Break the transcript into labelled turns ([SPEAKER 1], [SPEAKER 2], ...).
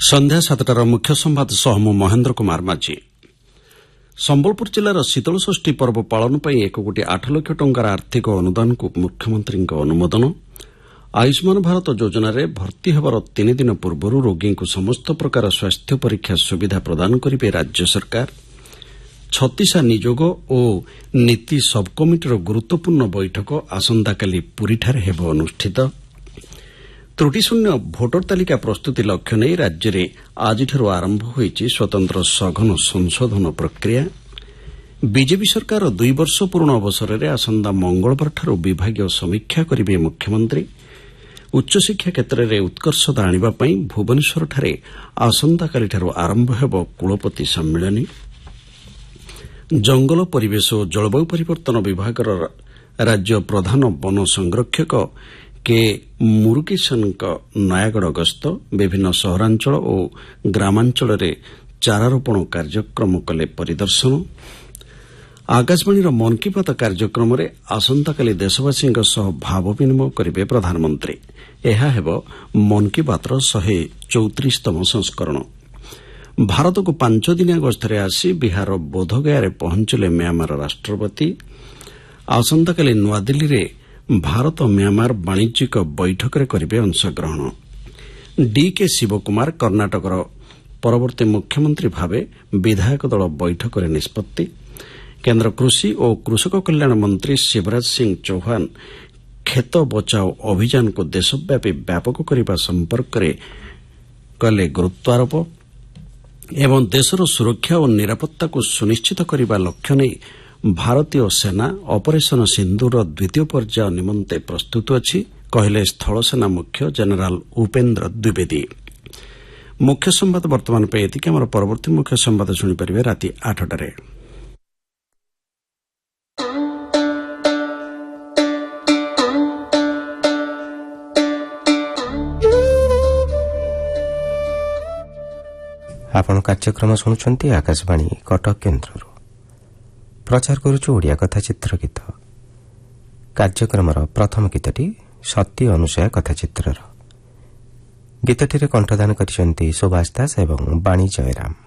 [SPEAKER 1] ସନ୍ଧ୍ୟା 7টাର ମୁଖ୍ୟ ସମ୍ବାଦ ସହ ମୁଁ ମହେନ୍ଦ୍ର କୁମାର ମାଝୀ। ସମ୍ବଲପୁର ଜିଲ୍ଲାର ଶୀତଳଷଷ୍ଠୀ ପର୍ବ ପାଳନ ପାଇଁ 1 କୋଟି 8 ଲକ୍ଷ ଟଙ୍କାର ଆର୍ଥିକ ଅନୁଦାନକୁ ମୁଖ୍ୟମନ୍ତ୍ରୀଙ୍କ ଅନୁମୋଦନ। ଆୟୁଷ୍ମାନ ଭାରତ ଯୋଜନାରେ ଭର୍ତ୍ତି ହେବାର 3 ଦିନ ପୂର୍ବରୁ ରୋଗୀଙ୍କୁ ସମସ୍ତ ପ୍ରକାର ସ୍ୱାସ୍ଥ୍ୟ ପରୀକ୍ଷା ସୁବିଧା ପ୍ରଦାନ କରିବେ ରାଜ୍ୟ ସରକାର। ଛତିଶା ନିଯୋଗ ଓ ନୀତି ସବ୍କମିଟିର ଗୁରୁତ୍ୱପୂର୍ଣ୍ଣ ବୈଠକ ଆସନ୍ତାକାଲି ପୁରୀଠାରେ ହେବ ଅନୁଷ୍ଠିତ। ତ୍ରୁଟିଶୂନ୍ୟ ଭୋଟର ତାଲିକା ପ୍ରସ୍ତୁତି ଲକ୍ଷ୍ୟ ନେଇ ରାଜ୍ୟରେ ଆଜିଠାରୁ ଆରମ୍ଭ ହୋଇଛି ସ୍ୱତନ୍ତ୍ର ସଘନ ସଂଶୋଧନ ପ୍ରକ୍ରିୟା। ବିଜେପି ସରକାର 2 ବର୍ଷ ପୂରଣ ଅବସରରେ ଆସନ୍ତା ମଙ୍ଗଳବାରଠାରୁ ବିଭାଗୀୟ ସମୀକ୍ଷା କରିବେ ମୁଖ୍ୟମନ୍ତ୍ରୀ। ଉଚ୍ଚଶିକ୍ଷା କ୍ଷେତ୍ରରେ ଉତ୍କର୍ଷତା ଆଣିବା ପାଇଁ ଭୁବନେଶ୍ୱରଠାରେ ଆସନ୍ତାକାଲିଠାରୁ ଆରମ୍ଭ ହେବ କୁଳପତି ସମ୍ମିଳନୀ। ଜଙ୍ଗଲ ପରିବେଶ ଓ ଜଳବାୟୁ ପରିବର୍ତ୍ତନ ବିଭାଗର ରାଜ୍ୟ ପ୍ରଧାନ ବନ ସଂରକ୍ଷକ କେ ମୁରୁଗେସନ୍ଙ୍କ ନୟାଗଡ଼ ଗସ୍ତ। ବିଭିନ୍ନ ସହରାଞ୍ଚଳ ଓ ଗ୍ରାମାଞ୍ଚଳରେ ଚାରାରୋପଣ କାର୍ଯ୍ୟକ୍ରମ କଲେ ପରିଦର୍ଶନ। ଆକାଶବାଣୀର ମନ୍ କି ବାତ୍ କାର୍ଯ୍ୟକ୍ରମରେ ଆସନ୍ତାକାଲି ଦେଶବାସୀଙ୍କ ସହ ଭାବ ବିନିମୟ କରିବେ ପ୍ରଧାନମନ୍ତ୍ରୀ। ଏହା ହେବ ମନ୍ କି ବାତ୍ର 134ତମ ସଂସ୍କରଣ। ଭାରତକୁ 5 ଦିନିଆ ଗସ୍ତରେ ଆସି ବିହାରର ବୋଧଗୟାରେ ପହଞ୍ଚିଲେ ମ୍ୟାମାର ରାଷ୍ଟ୍ରପତି। ଆସନ୍ତାକାଲି ନୂଆଦିଲ୍ଲୀରେ ଭାରତ ମ୍ୟାମାର ବାଣିଜ୍ୟିକ ବୈଠକରେ କରିବେ ଅଂଶଗ୍ରହଣ। ଡିକେ ଶିବକୁମାର କର୍ଣ୍ଣାଟକର ପରବର୍ତ୍ତୀ ମୁଖ୍ୟମନ୍ତ୍ରୀ ଭାବେ ବିଧାୟକ ଦଳ ବୈଠକରେ ନିଷ୍ପତ୍ତି। କେନ୍ଦ୍ର କୃଷି ଓ କୃଷକ କଲ୍ୟାଣ ମନ୍ତ୍ରୀ ଶିବରାଜ ସିଂ ଚୌହାନ କ୍ଷେତ ବଚାଓ ଅଭିଯାନକୁ ଦେଶବ୍ୟାପୀ ବ୍ୟାପକ କରିବା ସମ୍ପର୍କରେ କଲେ ଗୁରୁତ୍ୱାରୋପ ଏବଂ ଦେଶର ସୁରକ୍ଷା ଓ ନିରାପତ୍ତାକୁ ସୁନିଶ୍ଚିତ କରିବା ଲକ୍ଷ୍ୟ ନେଇ ଭାରତୀୟ ସେନା ଅପରେସନ ସିନ୍ଦୁର 2ୟ ପର୍ଯ୍ୟାୟ ନିମନ୍ତେ ପ୍ରସ୍ତୁତ ଅଛି, କହିଲେ ସ୍ଥଳସେନା ମୁଖ୍ୟ ଜେନେରାଲ ଉପେନ୍ଦ୍ର ଦ୍ୱିବେଦୀ। ମୁଖ୍ୟ ସମ୍ବାଦ ବର୍ତ୍ତମାନ ପାଇଁ ଏତିକି। ଆମର ପରବର୍ତ୍ତୀ ମୁଖ୍ୟ ସମ୍ବାଦ ଶୁଣିପାରିବେ ରାତି 8টাରେ।
[SPEAKER 2] ଆପଣ କାର୍ଯ୍ୟକ୍ରମ ଶୁଣୁଛନ୍ତି ଆକାଶବାଣୀ କଟକ କେନ୍ଦ୍ରରୁ। ପ୍ରଚାର କରୁଛୁ ଓଡ଼ିଆ କଥା ଚିତ୍ରଗୀତ। କାର୍ଯ୍ୟକ୍ରମର ପ୍ରଥମ ଗୀତଟି ସତୀ ଅନୁସୟା କଥାଚିତ୍ରର। ଗୀତଟିରେ କଣ୍ଠଦାନ କରିଛନ୍ତି ସୁଭାଷ ଦାସ ଏବଂ ବାଣୀ ଜୟରାମ।